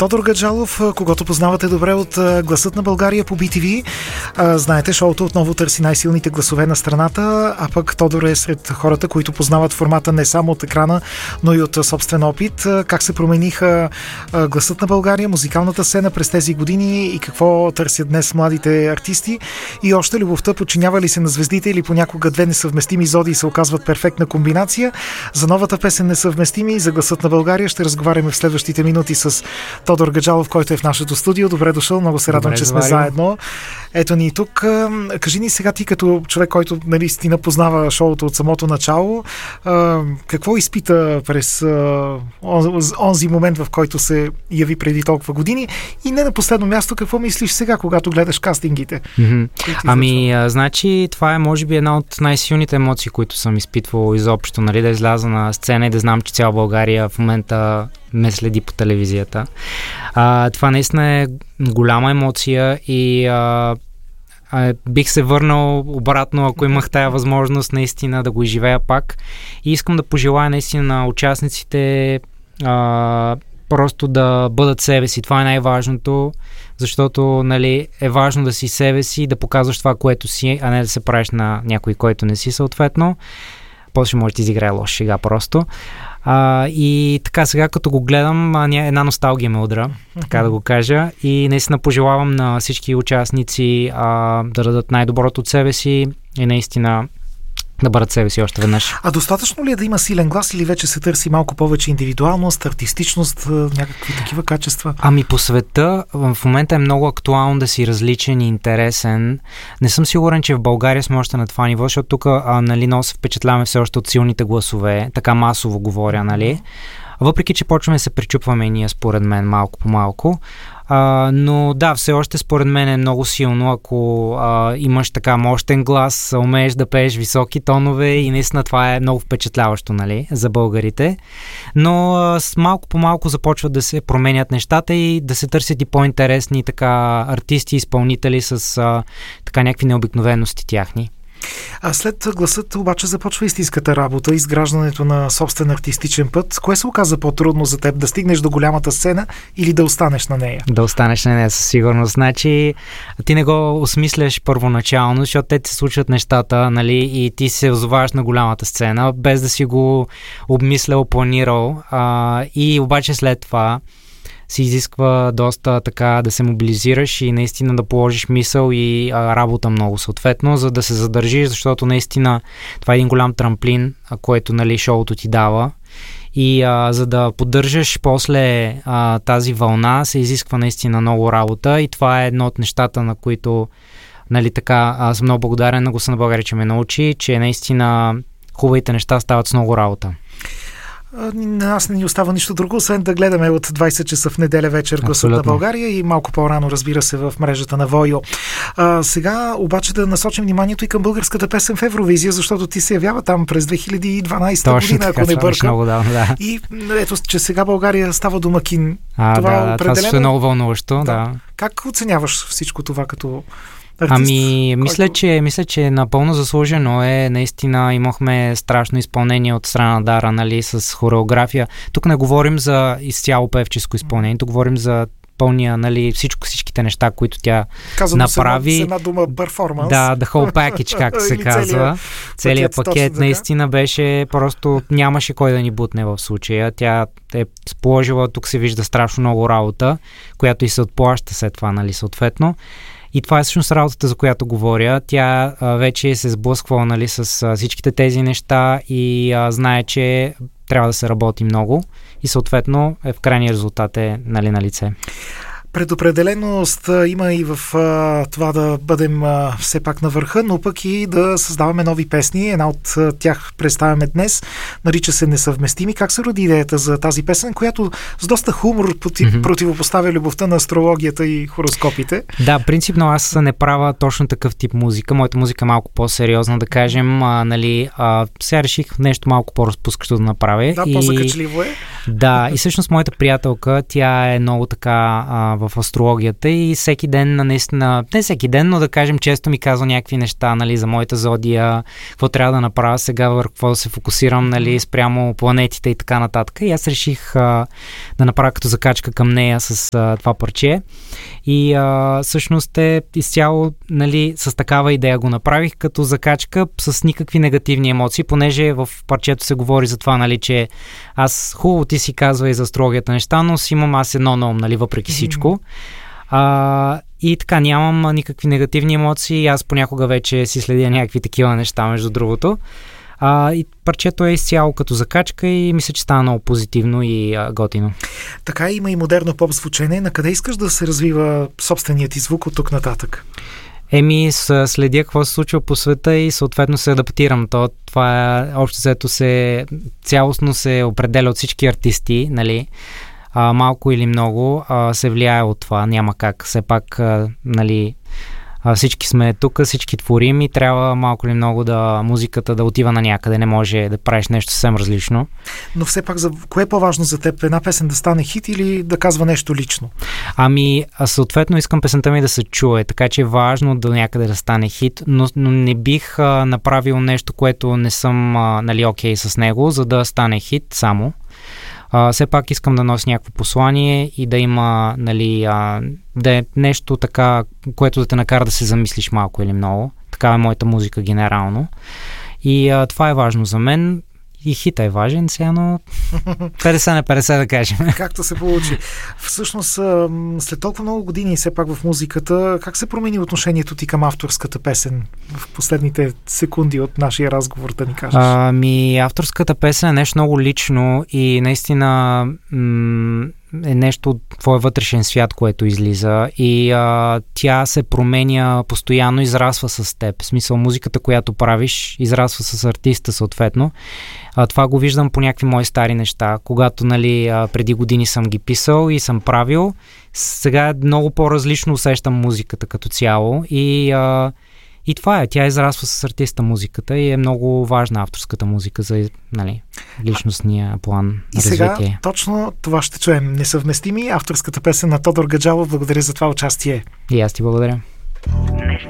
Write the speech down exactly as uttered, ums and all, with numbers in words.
Тодор Гаджалов, когото познавате добре от Гласът на България по Би Ти Ви. Знаете, шоуто отново търси най-силните гласове на страната, а пък Тодор е сред хората, които познават формата не само от екрана, но и от собствен опит. Как се промениха Гласът на България, музикалната сцена през тези години и какво търсят днес младите артисти. И още любовта подчинява ли се на звездите или понякога две несъвместими зоди се оказват перфектна комбинация. За новата песен Несъвместими и за Гласът на България ще разговаряме в следващите минути с Тодор Гаджалов, който е в нашото студио. Добре дошъл, много се радвам, Добре, че сме заварил. заедно. Ето ни и тук. Кажи ни сега ти, като човек, който наистина познава шоуто от самото начало, какво изпита през онзи момент, в който се яви преди толкова години, и не на последно място, какво мислиш сега, когато гледаш кастингите? Mm-hmm. Ами, а, значи, това е може би една от най-силните емоции, които съм изпитвал изобщо, нали, да изляза на сцена и да знам, че цяла България в момента ме следи по телевизията. А, това наистина е голяма емоция и а, а, бих се върнал обратно, ако имах тая възможност наистина да го изживея пак. И искам да пожелая наистина на участниците а, просто да бъдат себе си. Това е най-важното, защото, нали, е важно да си себе си, да показваш това, което си, а не да се правиш на някой, който не си съответно. После може да ти изиграе лош шега просто. А, и така, сега като го гледам, една носталгия ме удра, така да го кажа, и наистина пожелавам на всички участници а, да дадат най-доброто от себе си и наистина да бъдат себе си още веднъж. А достатъчно ли е да има силен глас или вече се търси малко повече индивидуалност, артистичност, някакви такива качества? Ами по света в момента е много актуално да си различен и интересен. Не съм сигурен, че в България сме още на това ниво, защото тук, а, нали, но се впечатляваме все още от силните гласове, така масово говоря, нали? Въпреки че почваме да се причупваме ние, според мен, малко по малко. Uh, но да, все още според мен е много силно, ако uh, имаш така мощен глас, умееш да пееш високи тонове, и наистина това е много впечатляващо, нали, за българите. Но uh, с малко по малко започват да се променят нещата и да се търсят и по-интересни така артисти, изпълнители с uh, така някакви необикновености тяхни. А след Гласът обаче започва истинската работа, изграждането на собствен артистичен път. Кое се оказа по-трудно за теб? Да стигнеш до голямата сцена или да останеш на нея? Да останеш на нея със сигурност. Значи ти не го осмисляш първоначално, защото те се случват нещата, нали, и ти се озоваваш на голямата сцена, без да си го обмислял, планирал. А, и обаче след това се изисква доста така да се мобилизираш и наистина да положиш мисъл и а, работа много съответно, за да се задържиш, защото наистина това е един голям трамплин, а, което, нали, шоуто ти дава. И а, за да поддържаш после а, тази вълна, се изисква наистина много работа, и това е едно от нещата, на които, нали, така, аз съм много благодарен на Гласа на България, че ме научи, че наистина хубавите неща стават с много работа. На нас не ни остава нищо друго, освен да гледаме от двайсет часа в неделя вечер Гласът на България и малко по-рано, разбира се, в мрежата на Войо. А, сега обаче да насочим вниманието и към българската песен в Евровизия, защото ти се явява там през две хиляди и дванайсета Точно година, така, ако не бъркам. Да, да. И ето, че сега България става домакин. А, това да, определено... това също е много вълнуващо. Да. Да. Как оценяваш всичко това като артист? Ами, който... мисля, че, мисля, че напълно заслужено е. Наистина имахме страшно изпълнение от страна на Дара, нали, с хореография. Тук не говорим за изцяло певческо изпълнение, тук говорим за пълния, нали, всичко, всичките неща, които тя Казано направи. С една, с една дума перформанс. Да, the whole package, както се казва. Целият пакет, пакет наистина беше просто, нямаше кой да ни бутне в случая. Тя е положила, тук се вижда страшно много работа, която и се отплаща след това, нали, съответно. И това е всъщност работата, за която говоря. Тя а, вече се сблъсквала, нали, с а, всичките тези неща и а, знае, че трябва да се работи много и съответно е в крайния резултат е, нали, на лице. Предопределеност има и в а, това да бъдем а, все пак на върха, но пък и да създаваме нови песни. Една от а, тях представяме днес. Нарича се Несъвместими. Как се роди идеята за тази песен, която с доста хумор против, mm-hmm. противопоставя любовта на астрологията и хороскопите? Да, принципно аз не правя точно такъв тип музика. Моята музика е малко по-сериозна, да кажем. А, нали, а, сега реших нещо малко по-разпускащо да направя. Да, и... по-закачливо е. Да, и всъщност моята приятелка, тя е много така а, в астрологията и всеки ден, наистина, не всеки ден, но да кажем често ми казва някакви неща, нали, за моята зодия, какво трябва да направя сега, върху какво да се фокусирам, нали, спрямо планетите и така нататък. И аз реших а, да направя като закачка към нея с а, това парче. И а, всъщност е изцяло, нали, с такава идея го направих, като закачка с никакви негативни емоции, понеже в парчето се говори за това, нали, че аз хубаво ти си казва и за астрологията неща, но си имам аз едно на ум, нали, въпреки всичко. А, и така, нямам никакви негативни емоции, аз понякога вече си следя някакви такива неща, между другото. А, и парчето е изцяло като закачка и мисля, че стана много позитивно и а, готино. Така има и модерно поп звучене. На къде искаш да се развива собственият ти звук от тук нататък? Еми, следя какво се случва по света и съответно се адаптирам. То, това е, общо взето се цялостно се определя от всички артисти, нали? А, малко или много а, се влияе от това. Няма как. Все пак, а, нали, а, всички сме тук, всички творим и трябва малко или много да музиката да отива на някъде. Не може да правиш нещо съвсем различно. Но все пак, за кое е по-важно за теб? Една песен да стане хит или да казва нещо лично? Ами, съответно искам песента ми да се чуе, така че е важно до някъде да стане хит, но, но не бих а, направил нещо, което не съм а, нали, окей с него, за да стане хит само. Uh, все пак искам да нося някакво послание и да има, нали, а, да е нещо така, което да те накара да се замислиш малко или много. Така е моята музика генерално. И а, това е важно за мен. И хита е важен, сега, но петдесет на петдесет да кажем. Както се получи. Всъщност, след толкова много години все пак в музиката, как се промени отношението ти към авторската песен в последните секунди от нашия разговор, да ни кажеш? Ами, авторската песен е нещо много лично и наистина м- е нещо от твой вътрешен свят, което излиза и а, тя се променя постоянно, израсва с теб. В смисъл, музиката, която правиш, израсва с артиста съответно. А, това го виждам по някакви мои стари неща. Когато, нали, а, преди години съм ги писал и съм правил, сега много по-различно усещам музиката като цяло и а, И това е, тя израства с артиста музиката и е много важна авторската музика за, нали, личностния план. И сега точно това ще чуем. Несъвместими, авторската песен на Тодор Гаджалов. Благодаря за това участие. И аз ти благодаря.